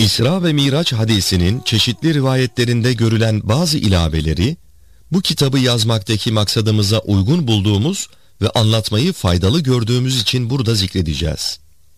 İsra ve Miraç hadisinin çeşitli rivayetlerinde görülen bazı ilaveleri, bu kitabı yazmaktaki maksadımıza uygun bulduğumuz ve anlatmayı faydalı gördüğümüz için burada zikredeceğiz.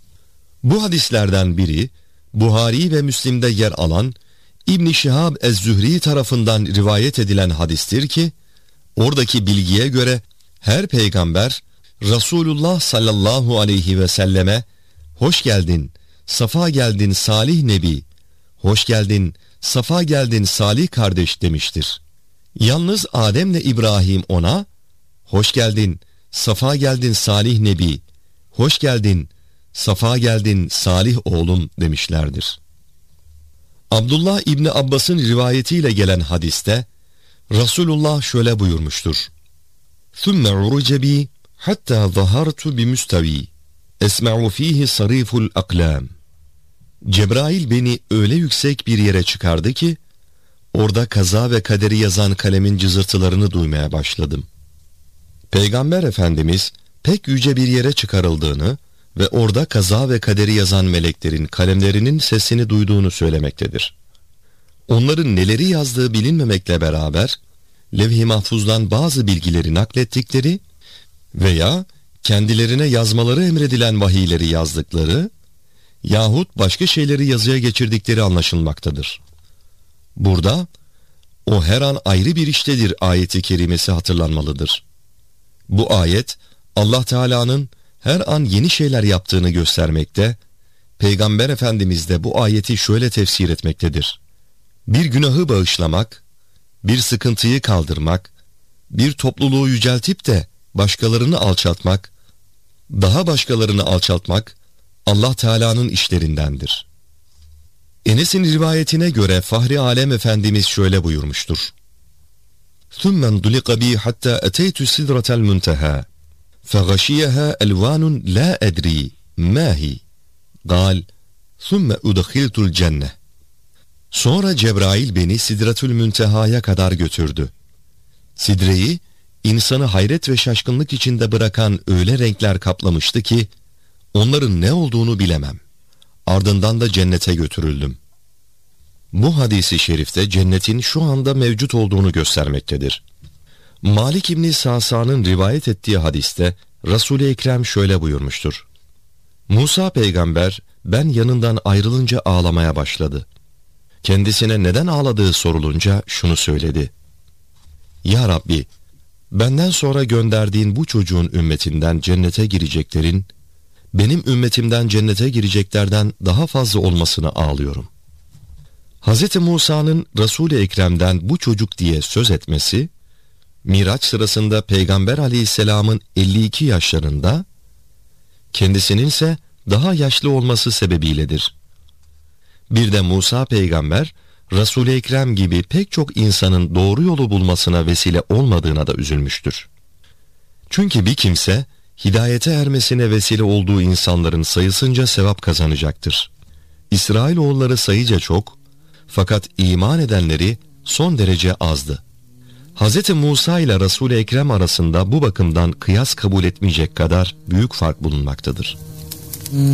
Bu hadislerden biri, Buhari ve Müslim'de yer alan İbn-i Şihab Ez-Zühri tarafından rivayet edilen hadistir ki, oradaki bilgiye göre her peygamber Resulullah sallallahu aleyhi ve selleme "Hoş geldin, safa geldin salih nebi, hoş geldin, safa geldin salih kardeş" demiştir. Yalnız Adem'le İbrahim ona "Hoş geldin, safa geldin salih nebi, hoş geldin, safa geldin salih oğlum" demişlerdir. Abdullah İbni Abbas'ın rivayetiyle gelen hadiste Resulullah şöyle buyurmuştur: ثُمَّ عُرُجَ بِي حَتَّى ظَهَرْتُ بِمُسْتَوِي اَسْمَعُ ف۪يهِ صَرِيفُ الْاَقْلَامِ. Cebrail beni öyle yüksek bir yere çıkardı ki, orada kaza ve kaderi yazan kalemin cızırtılarını duymaya başladım. Peygamber Efendimiz pek yüce bir yere çıkarıldığını ve orada kaza ve kaderi yazan meleklerin kalemlerinin sesini duyduğunu söylemektedir. Onların neleri yazdığı bilinmemekle beraber, levh-i mahfuzdan bazı bilgileri naklettikleri veya kendilerine yazmaları emredilen vahiyleri yazdıkları yahut başka şeyleri yazıya geçirdikleri anlaşılmaktadır. Burada, "O her an ayrı bir iştedir" ayeti kerimesi hatırlanmalıdır. Bu ayet, Allah Teala'nın her an yeni şeyler yaptığını göstermekte, Peygamber Efendimiz de bu ayeti şöyle tefsir etmektedir: bir günahı bağışlamak, bir sıkıntıyı kaldırmak, bir topluluğu yüceltip de başkalarını alçaltmak, daha başkalarını alçaltmak Allah Teala'nın işlerindendir. Enes'in rivayetine göre Fahri Alem Efendimiz şöyle buyurmuştur: ثُمَّ انْدُلِقَ بِي حَتَّى أَتَيْتُ سِدْرَةَ الْمُنْتَهَى فَغَشِيَهَا أَلْوَانٌ لَا أَدْرِي مَا هِي قَالَ ثُمَّ اُدْخِلْتُ الْجَنَّةِ. Sonra Cebrail beni Sidretül Münteha'ya kadar götürdü. Sidreyi, insanı hayret ve şaşkınlık içinde bırakan öyle renkler kaplamıştı ki, onların ne olduğunu bilemem. Ardından da cennete götürüldüm. Bu hadisi şerifte cennetin şu anda mevcut olduğunu göstermektedir. Malik İbni Sa'sa'nın rivayet ettiği hadiste Resul-i Ekrem şöyle buyurmuştur: Musa peygamber ben yanından ayrılınca ağlamaya başladı. Kendisine neden ağladığı sorulunca şunu söyledi: Ya Rabbi, benden sonra gönderdiğin bu çocuğun ümmetinden cennete gireceklerin, benim ümmetimden cennete gireceklerden daha fazla olmasını ağlıyorum. Hz. Musa'nın Resul-i Ekrem'den bu çocuk diye söz etmesi, Miraç sırasında Peygamber Aleyhisselam'ın 52 yaşlarında, kendisinin ise daha yaşlı olması sebebiyledir. Bir de Musa peygamber, Resul-i Ekrem gibi pek çok insanın doğru yolu bulmasına vesile olmadığına da üzülmüştür. Çünkü bir kimse, hidayete ermesine vesile olduğu insanların sayısınca sevap kazanacaktır. İsrailoğulları sayıca çok, fakat iman edenleri son derece azdı. Hz. Musa ile Resul-i Ekrem arasında bu bakımdan kıyas kabul etmeyecek kadar büyük fark bulunmaktadır.